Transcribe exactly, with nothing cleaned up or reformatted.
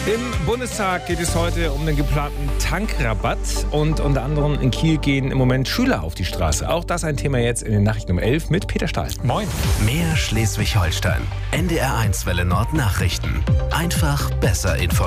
Im Bundestag geht es heute um den geplanten Tankrabatt und unter anderem in Kiel gehen im Moment Schüler auf die Straße. Auch das ein Thema jetzt in den Nachrichten um elf mit Peter Stahl. Moin. Mehr Schleswig-Holstein. N D R eins Welle Nord Nachrichten. Einfach besser informiert.